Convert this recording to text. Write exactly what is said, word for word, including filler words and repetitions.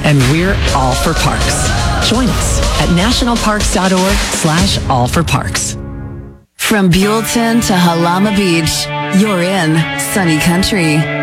and we're all for parks. Join us at nationalparks.org slash all for parks. From Buellton to Halama Beach, you're in Sunny Country.